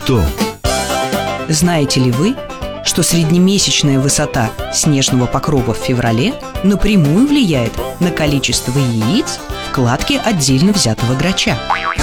что? Знаете ли вы, что среднемесячная высота снежного покрова в феврале напрямую влияет на количество яиц в кладке отдельно взятого грача?